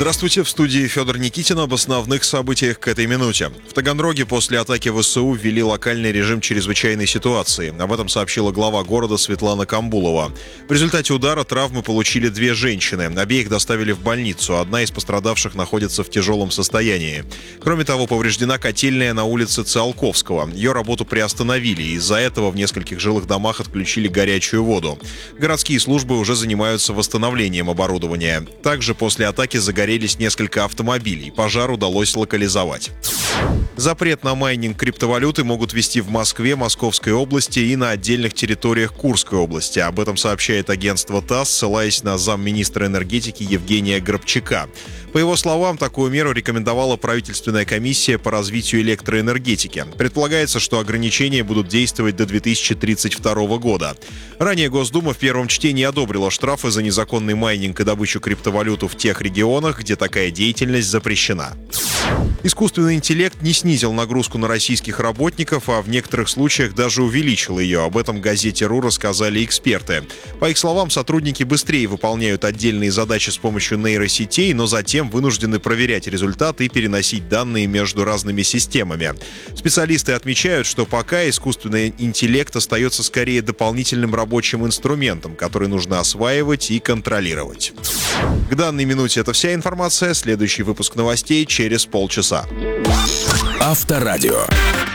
Здравствуйте, в студии Федор Никитин об основных событиях к этой минуте. В Таганроге после атаки ВСУ ввели локальный режим чрезвычайной ситуации. Об этом сообщила глава города Светлана Камбулова. В результате удара травмы получили две женщины. Обеих доставили в больницу. Одна из пострадавших находится в тяжелом состоянии. Кроме того, повреждена котельная на улице Циолковского. Ее работу приостановили. Из-за этого в нескольких жилых домах отключили горячую воду. Городские службы уже занимаются восстановлением оборудования. Также после атаки загорелись несколько автомобилей. Пожар удалось локализовать. Запрет на майнинг криптовалюты могут ввести в Москве, Московской области и на отдельных территориях Курской области. Об этом сообщает агентство ТАСС, ссылаясь на замминистра энергетики Евгения Грабчака. По его словам, такую меру рекомендовала правительственная комиссия по развитию электроэнергетики. Предполагается, что ограничения будут действовать до 2032 года. Ранее Госдума в первом чтении одобрила штрафы за незаконный майнинг и добычу криптовалюты в тех регионах, где такая деятельность запрещена. Искусственный интеллект не снизил нагрузку на российских работников, а в некоторых случаях даже увеличил ее. Об этом газете РУ рассказали эксперты. По их словам, сотрудники быстрее выполняют отдельные задачи с помощью нейросетей, но затем вынуждены проверять результаты и переносить данные между разными системами. Специалисты отмечают, что пока искусственный интеллект остается скорее дополнительным рабочим инструментом, который нужно осваивать и контролировать. К данной минуте это вся информация. Следующий выпуск новостей через полчаса. Авторадио.